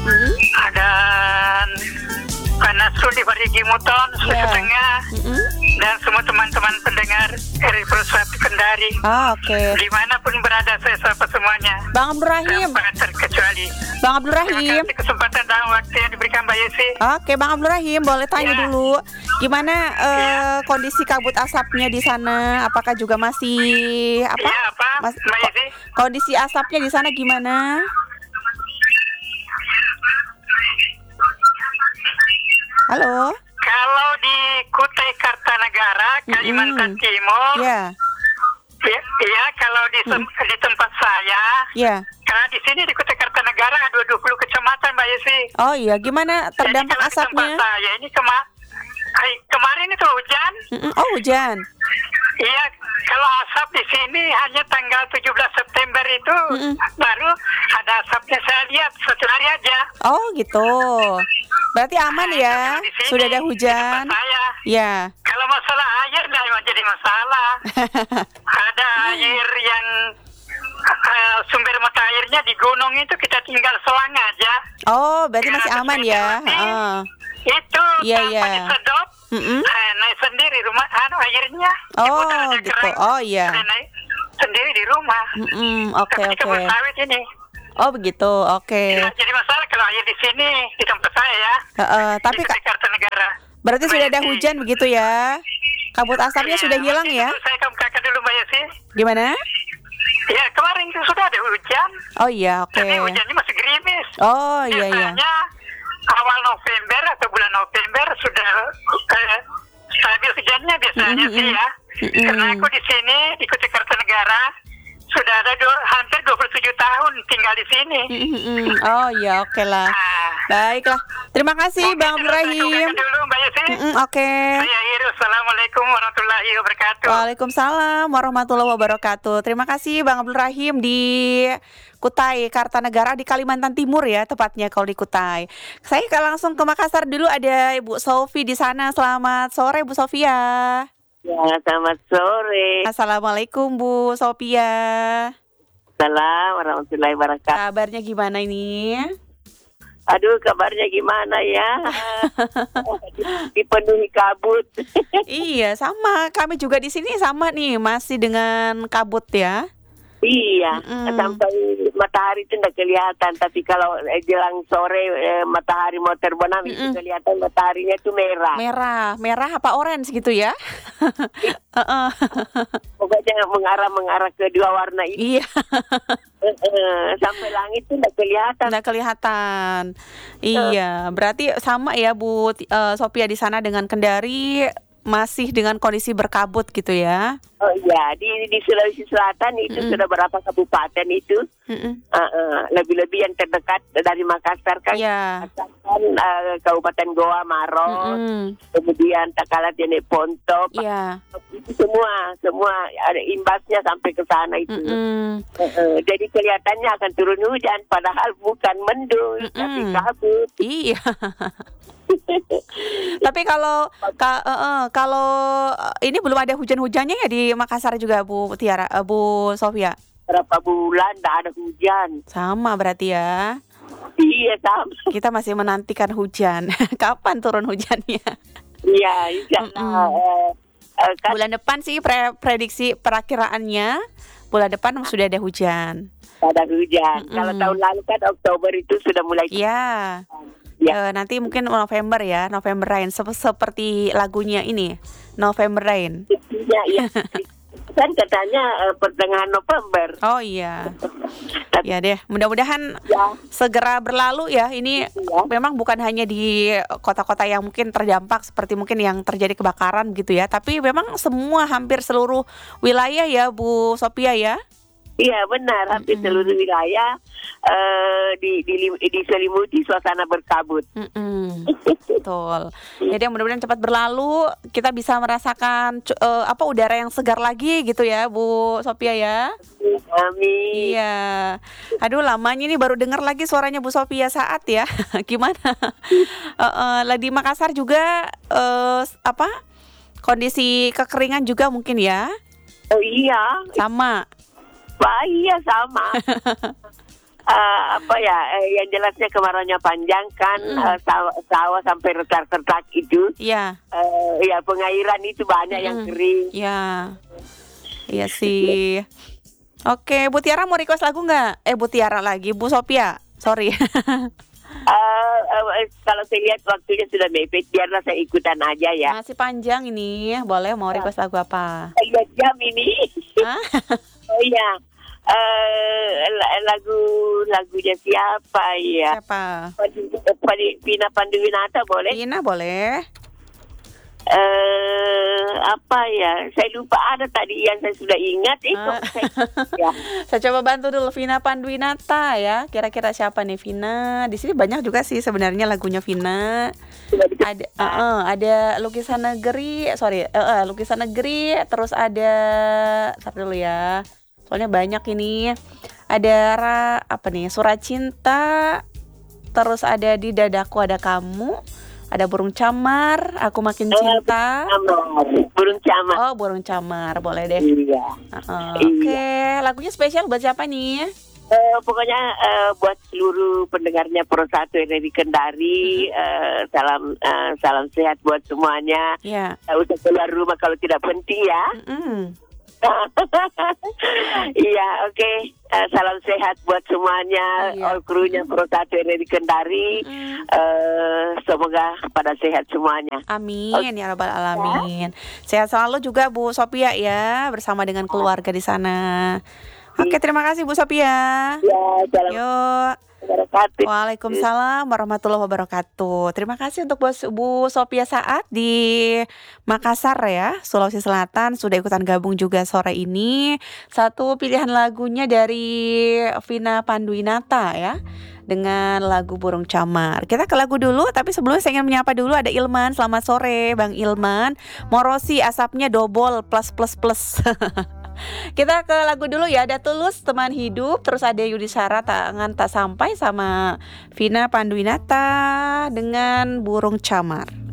ada Pak Nasrul di Parigi Muton, setengah, dan semua teman-teman pendengar Radio Suatu Kendari. Oke. Dimanapun berada, saya sapa semuanya. Bang Abdul Rahim. Tanpa terkecuali. Bang Abdul Rahim. Terima kasih kesempatan dan waktu yang diberikan Mbak Yesi. Oke, Bang Abdul Rahim, boleh tanya Ya. dulu, gimana kondisi kabut asapnya di sana? Apakah juga masih apa? Iya, apa, Mbak Yesi? Kondisi asapnya di sana gimana? Halo. Kalau di Kutai Kartanegara, Kalimantan Timur, Ya. ya kalau di tempat saya, Ya. karena di sini di Kutai Kartanegara ada 20 kecamatan, Mbak Yesi. Oh iya, gimana terdampak Jadi kalau di tempat asapnya? saya ini kemarin itu hujan. Oh, hujan. Iya, kalau asap di sini hanya tanggal 17 September itu baru ada asapnya, saya lihat satu hari aja. Oh, gitu. Berarti aman ya? Kalau di sini, Sudah ada di hujan? tempat saya. Ya. Kalau masalah air nggak jadi masalah. Ada air yang sumber mata airnya di gunung itu kita tinggal selang aja. Oh, berarti masih Karena aman meter ya? lebih, Itu Iya, tanpa iya. disedot, naik sendiri rumah airnya. Oh, Diputar aja gitu. keran, Oh, iya. udah naik sendiri di rumah. Oke, Tapi kebun oke. sawit ini. Oh, begitu. Oke. Tidak jadi masalah kalau air di sini di tempat saya ya. Tapi di Kartanegara. berarti sudah ada Mbak Yesi. hujan begitu ya? Kabut asapnya Iya, sudah hilang waktu ya? itu saya kemukakan dulu Mbak Yesi. Gimana? Ya kemarin itu sudah ada hujan. Oh iya, oke. Tapi hujannya masih gerimis. Oh iya, iya. Biasanya awal November atau bulan November sudah stabil hujannya biasanya sih ya. Karena aku di sini di Kutai Kartanegara sudah ada hampir 27 tahun tinggal di sini. Oh iya, oke lah. Baiklah. Terima kasih Bang Abdul Rahim. Dulu Mbak Yesi. Oke. Saya Iru. Assalamualaikum warahmatullahi wabarakatuh. Waalaikumsalam warahmatullahi wabarakatuh. Terima kasih Bang Abdul Rahim di Kutai Kartanegara di Kalimantan Timur ya, tepatnya kalau di Kutai. Saya langsung ke Makassar dulu, ada Ibu Sofi di sana. Selamat sore Bu Sofia. Ya, selamat sore. Assalamualaikum Bu Sofia. Assalamualaikum warahmatullahi wabarakatuh. Kabarnya gimana ini? Aduh, kabarnya gimana ya? Dipenuhi kabut. Iya, sama. Kami juga di sini sama nih, masih dengan kabut ya. Iya, sampai matahari itu tidak kelihatan. Tapi kalau jelang sore matahari mau terbenam itu kelihatan mataharinya itu merah. Merah apa orange gitu ya? Pokoknya mengarah ke dua warna itu. Iya. Sampai langit itu tidak kelihatan. Nggak kelihatan. Iya, berarti sama ya Bu Sophia di sana dengan Kendari masih dengan kondisi berkabut gitu ya? Oh iya, di Sulawesi Selatan itu sudah berapa kabupaten itu? Lebih-lebih yang terdekat dari Makassar kan? Iya. Kabupaten Goa, Maros, kemudian Takalar, Jenek, Pontop. Iya. Semua ada imbasnya sampai ke sana itu. Jadi kelihatannya akan turun hujan, padahal bukan mendung, tapi kabut. Iya. Tapi kalau ini belum ada hujan-hujannya ya di Makassar juga Bu Tiara, Bu Sofia? Berapa bulan tidak ada hujan. Sama berarti ya. Iya, sama. Kita masih menantikan hujan. Kapan turun hujannya? Iya, insyaallah. Bulan depan sih prediksi perakiraannya bulan depan sudah ada hujan. Ada hujan. Kalau tahun lalu kan Oktober itu sudah mulai. Iya. Ya. Nanti mungkin November ya, November Rain seperti lagunya ini, November Rain. Iya. Kan katanya pertengahan November. Oh iya. Ya deh, mudah-mudahan segera berlalu ya. Ini memang bukan hanya di kota-kota yang mungkin terdampak seperti mungkin yang terjadi kebakaran gitu ya, tapi memang semua hampir seluruh wilayah ya Bu Sophia ya. Iya benar, hampir seluruh wilayah diselimuti suasana berkabut. Betul. Jadi mudah-mudahan cepat berlalu, kita bisa merasakan udara yang segar lagi gitu ya Bu Sophia ya. Amin. Iya. Aduh, lamanya ini baru dengar lagi suaranya Bu Sophia saat ya. Gimana? Di Makassar juga kondisi kekeringan juga mungkin ya. Oh iya. Sama. Iya sama. Apa ya, yang jelasnya kemarauannya panjang kan, sawah sampai retak-retak itu. Iya. Ya pengairan itu banyak yang kering. Iya. Iya sih. Oke, Bu Tiara mau request lagu nggak? Bu Tiara lagi, Bu Sophia. Sorry. Kalau saya lihat waktunya sudah mepet, biarlah saya ikutan aja ya. Masih panjang ini. Boleh mau request lagu apa? 3 jam ini. Hah? Oh iya. Lagunya siapa ya? Siapa? Vina Panduwinata boleh? Vina boleh. Apa ya? Saya lupa ada tadi yang saya sudah ingat itu. Ya. Saya coba bantu dulu Vina Panduwinata ya. Kira-kira siapa nih Vina? Di sini banyak juga sih sebenarnya lagunya Vina. Ada lukisan negeri, lukisan negeri. Terus ada, ntar dulu ya. Soalnya banyak ini. Ada apa nih? Surat cinta. Terus ada di dadaku ada kamu. Ada burung camar, aku makin cinta. Burung camar. Oh, burung camar, boleh deh. Iya. Oke, lagunya spesial buat siapa nih? Pokoknya buat seluruh pendengarnya Pro 1 yang dari Kendari, salam sehat buat semuanya. Ya. Usah keluar rumah kalau tidak penting ya. Iya, oke. Salam sehat buat semuanya, all krunya Pro 1 yang dari Kendari. Semoga pada sehat semuanya. Amin ya rabbal alamin. Sehat selalu juga Bu Sophia ya, bersama dengan keluarga di sana. Oke, terima kasih Bu Sophia. Ya, salam. Yuk. Waalaikumsalam warahmatullahi wabarakatuh. Terima kasih untuk Bu Sophia Saat di Makassar ya, Sulawesi Selatan, sudah ikutan gabung juga sore ini. Satu pilihan lagunya dari Vina Panduwinata ya, dengan lagu Burung Camar. Kita ke lagu dulu, tapi sebelumnya saya ingin menyapa dulu ada Ilman. Selamat sore Bang Ilman. Morosi asapnya double plus. Kita ke lagu dulu ya. Ada Tulus Teman Hidup, terus ada Yudhistira Tangan Tak Sampai sama Vina Panduwinata dengan Burung Camar.